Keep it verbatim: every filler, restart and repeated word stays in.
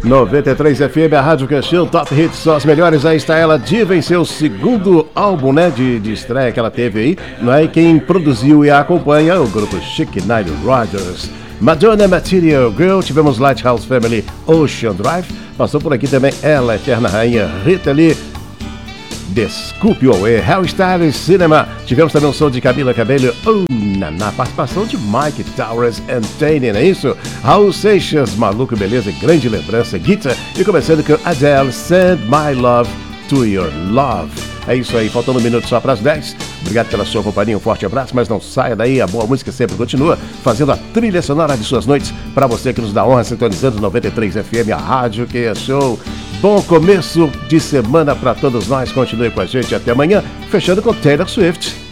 noventa e três F M, a Rádio que show, Top Hits, são as melhores. Aí está ela, Diva, em seu segundo álbum, né, de, de estreia que ela teve aí, não é? E quem produziu e a acompanha é o grupo Chic Nile Rodgers. Madonna, Material Girl, tivemos Lighthouse Family, Ocean Drive, passou por aqui também ela, Eterna Rainha, Rita Lee, Desculpe o Away, Harry Styles, Cinema, tivemos também um som de Camila Cabello, oh, na, na participação de Mike Towers, Entertaining, é isso? Raul Seixas, Maluco Beleza, grande lembrança, Guitar, e começando com Adele, Send My Love to Your Love. É isso aí, faltando um minuto só para as dez. Obrigado pela sua companhia, um forte abraço, mas não saia daí, a boa música sempre continua, fazendo a trilha sonora de suas noites, para você que nos dá honra, sintonizando noventa e três F M, a Rádio que é show. Bom começo de semana para todos nós, continue com a gente até amanhã, fechando com Taylor Swift.